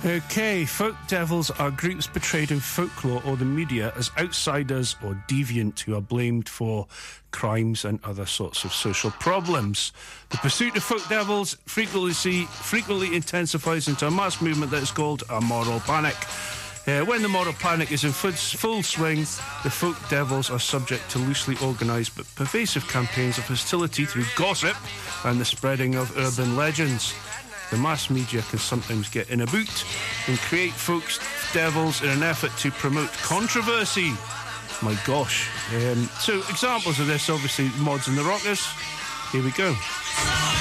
Okay, folk devils are groups portrayed in folklore or the media as outsiders or deviant who are blamed for crimes and other sorts of social problems. The pursuit of folk devils frequently intensifies into a mass movement that is called a moral panic. When the moral panic is in full swing, the folk devils are subject to loosely organised but pervasive campaigns of hostility through gossip and the spreading of urban legends. The mass media can sometimes get in a boot and create folk devils in an effort to promote controversy. My gosh. So examples of this, obviously, Mods and the Rockers. Here we go.